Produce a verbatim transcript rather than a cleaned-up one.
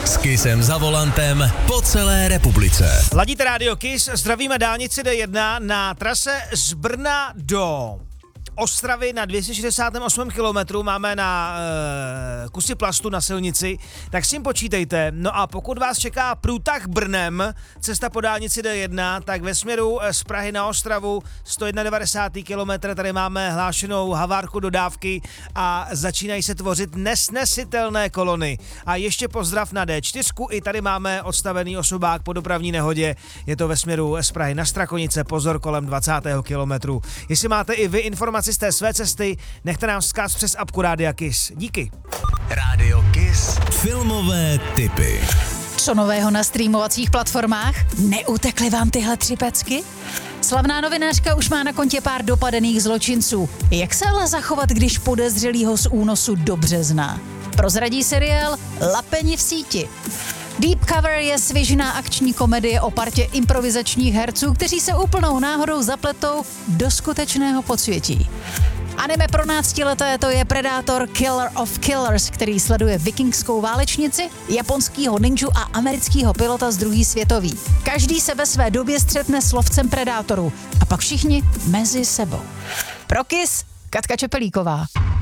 S Kissem za volantem po celé republice. Ladíte rádio Kiss, zdravíme dálnici D jedna na trase z Brna do Ostravy na dvě stě šedesát osm kilometrů, máme na e, kusy plastu na silnici, tak s tím počítejte. No a pokud vás čeká průtah Brnem, cesta po dálnici D jedna, tak ve směru z Prahy na Ostravu sto devadesát jedna kilometrů, tady máme hlášenou havárku dodávky a začínají se tvořit nesnesitelné kolony. A ještě pozdrav na D čtyři, i tady máme odstavený osobák po dopravní nehodě, je to ve směru z Prahy na Strakonice, pozor kolem dvacátého kilometru. Jestli máte i vy informace z té své cesty, nechte nám vzkaz přes apku Rádia Kiss. Díky. Rádio Kiss. Filmové tipy. Co nového na streamovacích platformách? Neutekly vám tyhle tři pecky? Slavná novinářka už má na kontě pár dopadených zločinců. Jak se ale zachovat, když podezřelýho z únosu dobře zná? Prozradí seriál Lapeni v síti. Deep Cover je svěžná akční komedie o partě improvizačních herců, kteří se úplnou náhodou zapletou do skutečného podsvětí. Anime pro náctileté to je Predator Killer of Killers, který sleduje vikingskou válečnici, japonskýho ninju a americkýho pilota z druhé světové. Každý se ve své době střetne s lovcem predátorů a pak všichni mezi sebou. Pro Kiss, Katka Čepelíková.